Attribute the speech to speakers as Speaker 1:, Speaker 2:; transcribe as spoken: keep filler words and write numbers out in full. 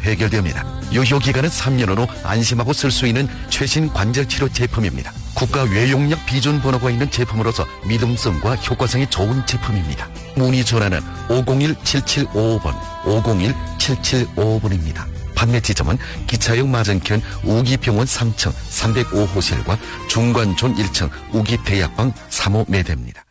Speaker 1: 해결됩니다. 유효기간은 삼 년으로 안심하고 쓸 수 있는 최신 관절치료 제품입니다. 국가 외용약 비준 번호가 있는 제품으로서 믿음성과 효과성이 좋은 제품입니다. 문의 전화는 오공일 칠칠오오 번, 오공일 칠칠오오 번입니다. 판매 지점은 기차역 맞은편 우기병원 삼 층 삼백오 호실과 중관존 일 층 우기대약방 삼 호 매대입니다.